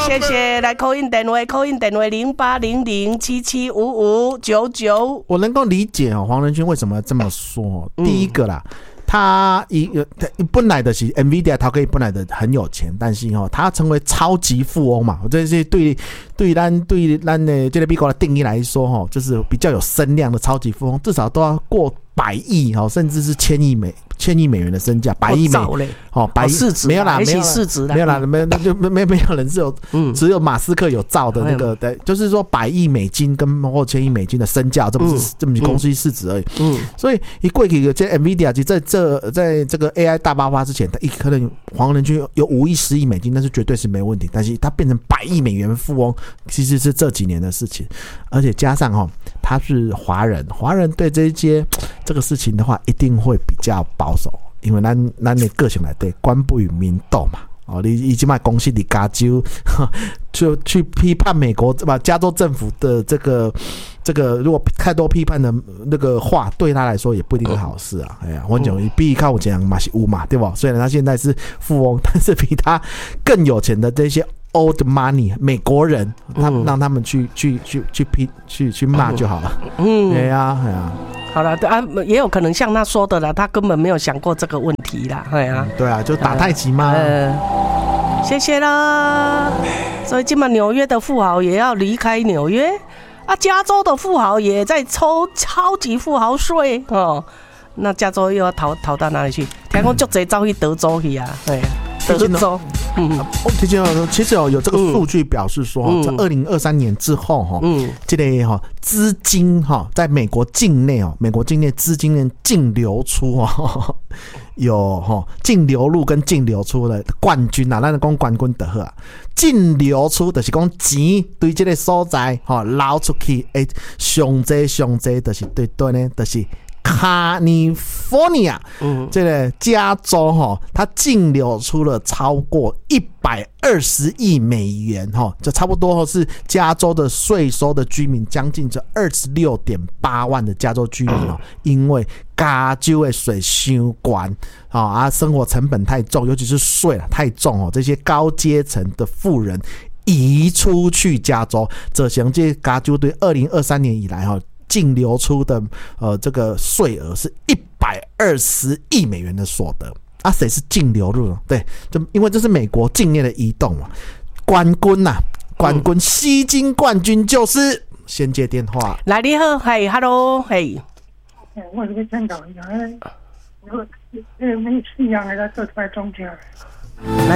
谢谢。来call in电话0800775599。 我能够理解黄仁勋为什么这么说。第一个啦。他本来的是 NVIDIA， 他可以本来的很有钱，但是他成为超级富翁嘛，这是对咱的这个美国的定义来说，就是比较有声量的超级富翁，至少都要过100亿，甚至是千亿美元的身价，100亿美元，100亿市值没有啦， 没有市值啦， 没有啦，没有人是有，只有马斯克有造的那个，对，就是说100亿美金跟或1000亿美金的身价，这不是公司市值而已。所以一过去的这 NVIDIA 其实在这个 AI 大爆发之前，他可能黄仁勋有5亿10亿美金，但是绝对是没问题。但是他变成100亿美元富翁，其实是这几年的事情，而且加上他是华人对这个事情的话，一定会比较保守，因为咱的个性来对官不与民斗嘛。你现在公司里加州就去批判美国加州政府的这个，如果太多批判的那个话，对他来说也不一定是好事啊。哎呀，我讲比靠我这样嘛是有嘛，对吧？虽然他现在是富翁，但是比他更有钱的这些 old money 美国人，让他们去骂就好了。对呀。 好了，也有可能像他说的啦，他根本没有想过这个问题啦。 对啊，就打太极嘛。 谢谢啦。所以今晚纽约的富豪也要离开纽约啊，加州的富豪也在抽超级富豪税哦。那加州又要逃到哪里去？听说很多走去德州去啊，德州。 其实有这个数据表示说，在2023年之后，这个资金在美国境内资金的净流出有净流入跟净流出的冠军啊，咱讲冠军就好啊。净流出就是讲钱对这个所在流出去，上济就是对呢，就是California，这个加州它净流出了超过120亿美元，就差不多是加州的税收的居民将近这26.8万的加州居民因为加州的税太高生活成本太重，尤其是税太重这些高阶层的富人移出去加州，这像这加州对2023年以来净流出的这个税额是120亿美元的所得啊，谁是净流入呢？对，就因为这是美国境内的移动嘛。冠军吸金冠军就是先接电话。 来，你好，嘿 ，hello， 嘿。 我这个真搞一样，那个没事一样的，做出来中间。